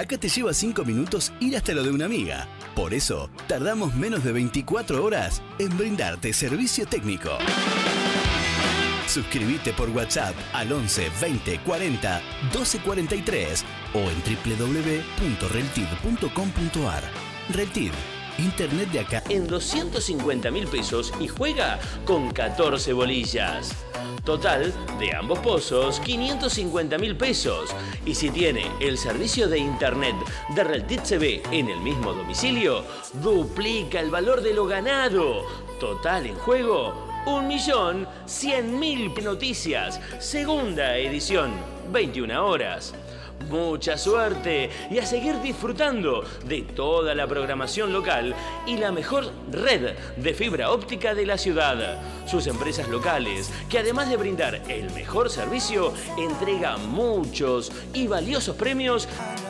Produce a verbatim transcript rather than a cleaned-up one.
Acá te lleva cinco minutos ir hasta lo de una amiga. Por eso, tardamos menos de veinticuatro horas en brindarte servicio técnico. Suscríbete por WhatsApp al once veinte cuarenta doce cuarenta y tres o en doble u doble u doble u punto reltid punto com punto ar. Reltid, internet de acá en doscientos cincuenta mil pesos y juega con catorce bolillas. Total de ambos pozos, quinientos cincuenta mil pesos. Y si tiene el servicio de internet de Reltid C V en el mismo domicilio, duplica el valor de lo ganado. Total en juego, un millón cien mil noticias. Segunda edición, veintiuna horas. Mucha suerte y a seguir disfrutando de toda la programación local y la mejor red de fibra óptica de la ciudad. Sus empresas locales, que además de brindar el mejor servicio, entrega muchos y valiosos premios